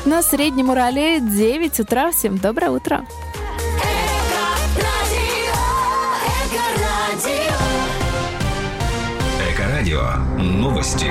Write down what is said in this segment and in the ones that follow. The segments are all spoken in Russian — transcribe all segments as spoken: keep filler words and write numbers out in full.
На Среднем Урале девять утра. Всем доброе утро. Эко-радио. Новости.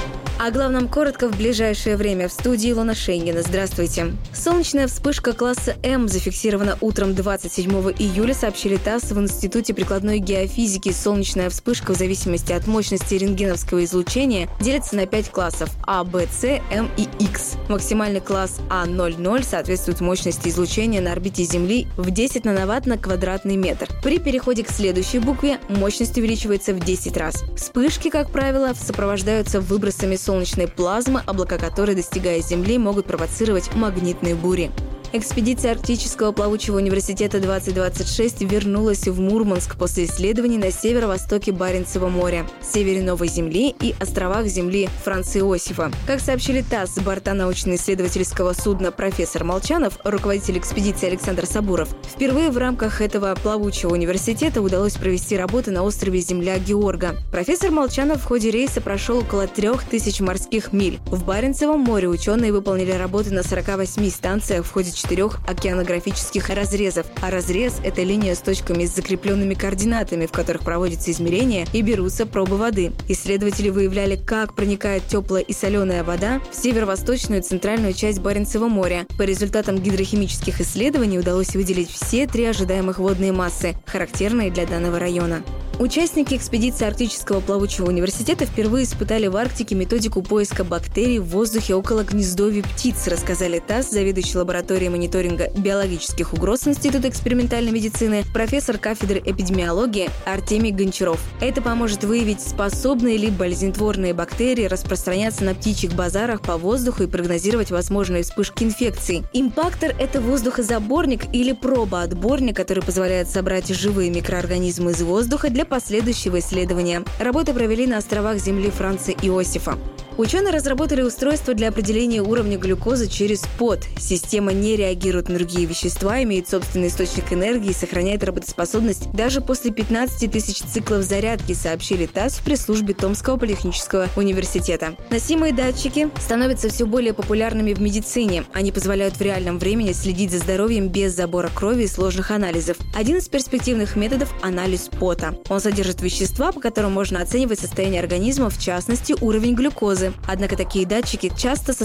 О главном коротко в ближайшее время. В студии Илона Шейнгина. Здравствуйте. Солнечная вспышка класса М зафиксирована утром двадцать седьмого июля, сообщили ТАСС в Институте прикладной геофизики. Солнечная вспышка в зависимости от мощности рентгеновского излучения делится на пять классов А, Б, С, М и Х. Максимальный класс А ноль ноль соответствует мощности излучения на орбите Земли в десять нановатт на квадратный метр. При переходе к следующей букве мощность увеличивается в десять раз. Вспышки, как правило, сопровождаются выбросами солнечной плазмы, облака которой, достигая Земли, могут провоцировать магнитные бури. Экспедиция Арктического плавучего университета двадцать двадцать шесть вернулась в Мурманск после исследований на северо-востоке Баренцева моря, севере Новой Земли и островах Земли Франца Иосифа. Как сообщили ТАСС, с борта научно-исследовательского судна «Профессор Молчанов», руководитель экспедиции Александр Сабуров, впервые в рамках этого плавучего университета удалось провести работы на острове Земля Георга. Профессор Молчанов в ходе рейса прошел около трех тысяч морских миль. В Баренцевом море ученые выполнили работы на сорока восьми станциях в ходе четырех океанографических разрезов. А разрез – это линия с точками с закрепленными координатами, в которых проводятся измерения и берутся пробы воды. Исследователи выявляли, как проникает теплая и соленая вода в северо-восточную и центральную часть Баренцева моря. По результатам гидрохимических исследований удалось выделить все три ожидаемых водные массы, характерные для данного района. Участники экспедиции Арктического плавучего университета впервые испытали в Арктике методику поиска бактерий в воздухе около гнездовья птиц, рассказали ТАСС, заведующий лабораторией мониторинга биологических угроз Института экспериментальной медицины, профессор кафедры эпидемиологии Артемий Гончаров. Это поможет выявить, способные ли болезнетворные бактерии распространяться на птичьих базарах по воздуху и прогнозировать возможные вспышки инфекций. Импактор – это воздухозаборник или пробоотборник, который позволяет собрать живые микроорганизмы из воздуха для последующего исследования. Работы провели на островах Земли Франца Иосифа. Ученые разработали устройство для определения уровня глюкозы через пот. Система не реагирует на другие вещества, имеет собственный источник энергии и сохраняет работоспособность даже после пятнадцати тысяч циклов зарядки, сообщили ТАСС в пресс-службе Томского политехнического университета. Носимые датчики становятся все более популярными в медицине. Они позволяют в реальном времени следить за здоровьем без забора крови и сложных анализов. Один из перспективных методов – анализ пота. Он содержит вещества, по которым можно оценивать состояние организма, в частности, уровень глюкозы. Однако такие датчики часто